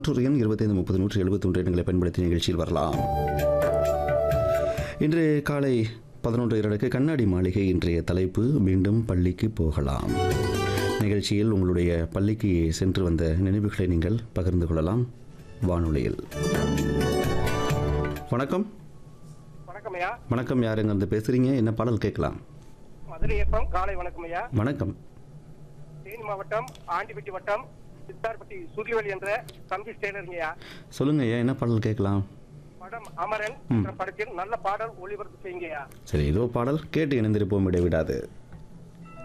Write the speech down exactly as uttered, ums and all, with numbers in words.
எண் இருபத்தைந்து முப்பது நூற்றி எழுபத்தொன்று எண்களை பயன்படுத்தி நிகழ்ச்சியில் வரலாம். இன்று காலை பதினொன்று இரண்டுக்கு கண்ணாடி மாளிகை. இன்றைய தலைப்பு மீண்டும் பள்ளிக்கு போகலாம். நிகழ்ச்சியில் உங்களுடைய பள்ளிக்கு சென்று வந்த நினைவுகளை நீங்கள் பகிர்ந்து கொள்ளலாம் வானொலியில். வணக்கம். வணக்கம் ஐயா. வணக்கம். யாருங்க வந்து பேசுறீங்க? என்ன பாடல் கேட்கலாம்? மதுரை எஃப்எம் காலை வணக்கம் ஐயா. வணக்கம். தேனி மாவட்டம் ஆண்டிப்பட்டி வட்டம் சித்தார்பட்டி சுகிவெளி என்ற தம்பி ஸ்டேலருங்கய்யா. சொல்லுங்க ஐயா, என்ன பாடல் கேட்கலாம்? படம் அமரன் என்ற படத்தில் நல்ல பாடல் ஒளிபரப்பு செய்யுங்கய்யா. சரி, இதோ பாடல் கேட்டு இணைந்திருப்போம், இடைவிடாது.